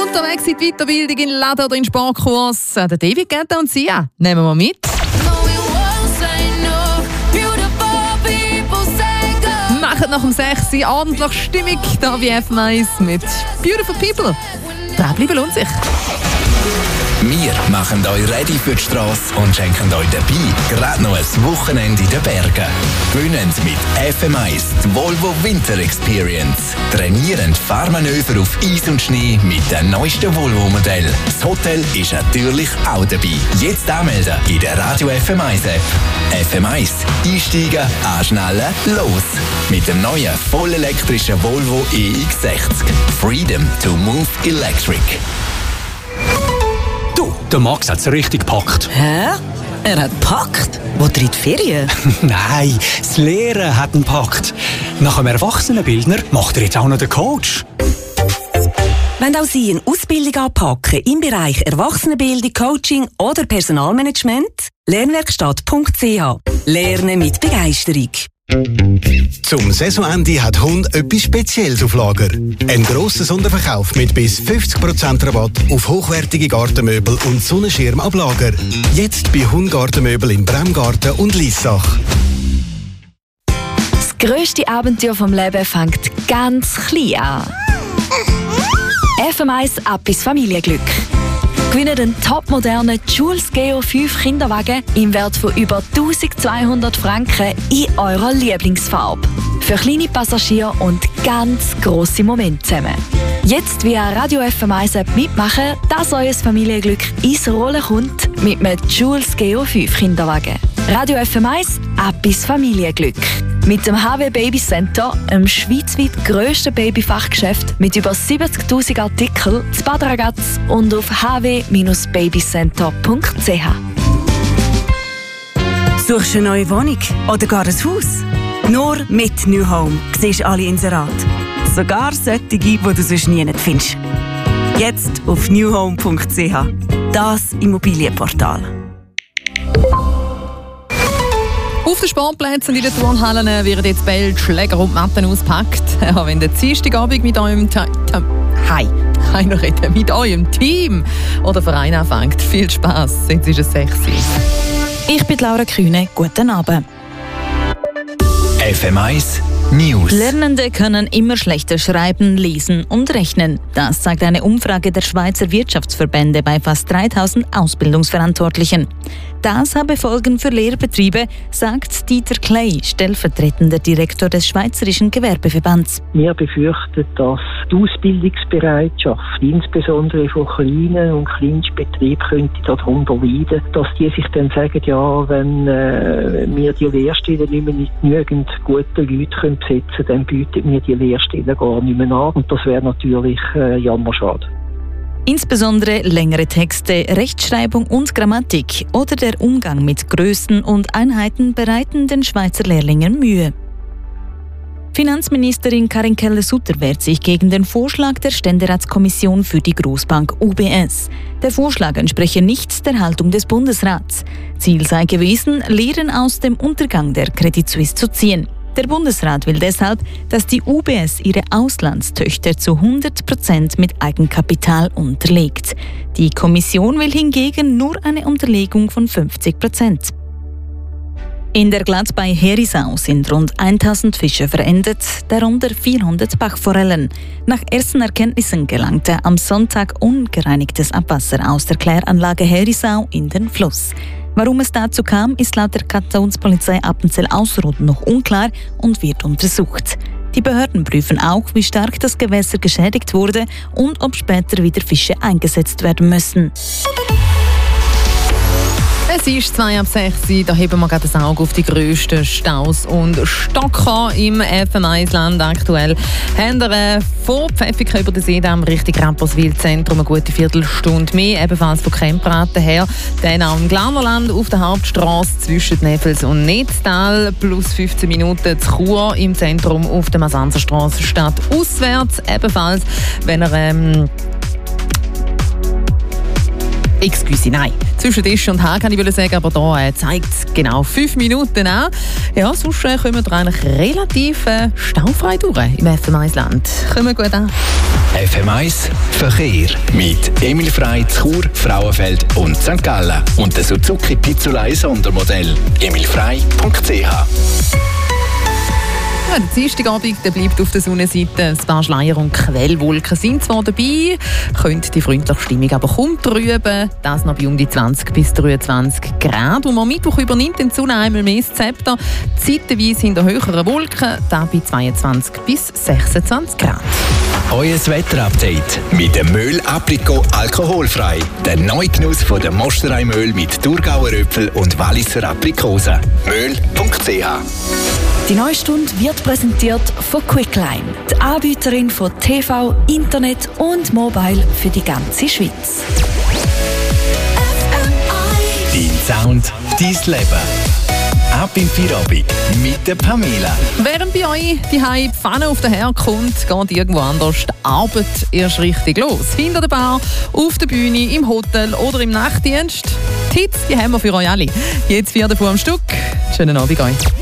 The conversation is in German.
Unterwegs in die Weiterbildung in Laden oder in Sportkurs. Der David Guetta und Sia nehmen wir mit. Machen nach dem 6 Uhr ordentlich Stimmung da wie F1 mit Beautiful People. Dranbleiben lohnt sich. Wir machen euch ready für die Strasse und schenken euch dabei gerade noch ein Wochenende in den Bergen. Gewinnen mit FM1 die Volvo Winter Experience. Trainieren Fahrmanöver auf Eis und Schnee mit dem neuesten Volvo-Modell. Das Hotel ist natürlich auch dabei. Jetzt anmelden in der Radio FM1 App. FM1 einsteigen, anschnallen, los! Mit dem neuen vollelektrischen Volvo EX60. Freedom to move electric. Du, der Max hat es richtig gepackt. Hä? Er hat gepackt? Wo in die Ferien? Nein, das Lehren hat ihn gepackt. Nach dem Erwachsenenbildner macht er jetzt auch noch den Coach. Wenn auch Sie eine Ausbildung anpacken im Bereich Erwachsenenbildung, Coaching oder Personalmanagement, lernwerkstatt.ch. Lernen mit Begeisterung. Zum Saisonende hat Hund etwas Spezielles auf Lager. Ein grosser Sonderverkauf mit bis 50% Rabatt auf hochwertige Gartenmöbel und Sonnenschirm ab Lager. Jetzt bei Hund Gartenmöbel in Bremgarten und Liessach. Das grösste Abenteuer vom Leben fängt ganz klein an. FM1 ab ins Familienglück. Gewinnen den topmodernen Jules Geo 5 Kinderwagen im Wert von über 1200 Franken in eurer Lieblingsfarbe. Für kleine Passagiere und ganz grosse Momente zusammen. Jetzt via Radio FM1 App mitmachen, dass euer Familienglück ins Rollen kommt mit einem Jules Geo 5 Kinderwagen. Radio FM1 ab ins Familienglück. Mit dem HW Baby Center, einem schweizweit grössten Babyfachgeschäft mit über 70'000 Artikeln, zu Bad Ragaz und auf hw-babycenter.ch. Suchst du eine neue Wohnung oder gar ein Haus? Nur mit New Home siehst du alle Inserate. Sogar solche, die du sonst nie findest. Jetzt auf newhome.ch. Das Immobilienportal. Auf den Sportplätzen in den Turnhallen werden jetzt bald Schläger und Matten ausgepackt. Ja, wenn der Dienstagabend mit eurem mit eurem Team oder Verein anfängt. Viel Spass, jetzt ist es 6 Uhr. Ich bin Laura Kühne, guten Abend. FM1 News. Lernende können immer schlechter schreiben, lesen und rechnen. Das zeigt eine Umfrage der Schweizer Wirtschaftsverbände bei fast 3000 Ausbildungsverantwortlichen. Das habe Folgen für Lehrbetriebe, sagt Dieter Kley, stellvertretender Direktor des Schweizerischen Gewerbeverbands. Wir befürchten, dass die Ausbildungsbereitschaft, insbesondere von kleinen und Kleinstbetrieben, könnte darunter leiden, dass die sich dann sagen, ja, wenn wir die Lehrstellen nicht mehr mit genügend guten Leuten besetzen können, dann bieten wir die Lehrstellen gar nicht mehr an. Und das wäre natürlich jammerschade. Insbesondere längere Texte, Rechtschreibung und Grammatik oder der Umgang mit Größen und Einheiten bereiten den Schweizer Lehrlingen Mühe. Finanzministerin Karin Keller-Sutter wehrt sich gegen den Vorschlag der Ständeratskommission für die Grossbank UBS. Der Vorschlag entspreche nicht der Haltung des Bundesrats. Ziel sei gewesen, Lehren aus dem Untergang der Credit Suisse zu ziehen. Der Bundesrat will deshalb, dass die UBS ihre Auslandstöchter zu 100% mit Eigenkapital unterlegt. Die Kommission will hingegen nur eine Unterlegung von 50%. In der Glatz bei Herisau sind rund 1000 Fische verendet, darunter 400 Bachforellen. Nach ersten Erkenntnissen gelangte am Sonntag ungereinigtes Abwasser aus der Kläranlage Herisau in den Fluss. Warum es dazu kam, ist laut der Kantonspolizei Appenzell-Ausserrhoden noch unklar und wird untersucht. Die Behörden prüfen auch, wie stark das Gewässer geschädigt wurde und ob später wieder Fische eingesetzt werden müssen. Es ist 5:06, da heben wir gerade das Auge auf die grössten Staus und Stocker im FM1-Land aktuell. Haben wir von Pfäffiken über den Seedamm Richtung Rapperswil-Zentrum eine gute Viertelstunde mehr, ebenfalls von Kempraten her. Dann auch im Glanerland auf der Hauptstrasse zwischen Neffels und Netztal, plus 15 Minuten zu Chur im Zentrum auf der Masanzerstrasse statt auswärts. Ebenfalls, wenn er zwischen Tisch und Haar kann ich sagen, aber da zeigt es genau 5 Minuten an. Ja, sonst kommen wir eigentlich relativ staufrei durch im FM1-Land. Kommen wir gut an. FM1 Verkehr mit Emil Frey, Chur, Frauenfeld und St. Gallen und der Suzuki Pizzolei Sondermodell. emilfrey.ch. Ja, der Dienstagabend bleibt auf der Sonnenseite. Ein paar Schleier und Quellwolken sind zwar dabei, könnte die freundliche Stimmung aber kaum trüben. Das noch bei um die 20 bis 23 Grad. Und am Mittwoch übernimmt die Sonne einmal mehr das Zepter. Zeitweise hinter höheren Wolken, da bei 22 bis 26 Grad. Euer Wetterupdate mit dem Möhl Aprikot alkoholfrei. Der neue Genuss von der Mosterei-Möhl mit Thurgauer Äpfel und Walliser Aprikosen. Möhl.ch. Die neue Stunde wird präsentiert von Quickline, die Anbieterin von TV, Internet und Mobile für die ganze Schweiz. Dein Sound, dein Leben. Ab im Feierabend mit der Pamela. Während bei euch die Pfanne auf den Herd kommt, geht irgendwo anders die Arbeit erst richtig los. Hinter der Bar, auf der Bühne, im Hotel oder im Nachtdienst. Die Hits, die haben wir für euch alle. Jetzt 4 davon am Stück. Schönen Abend euch.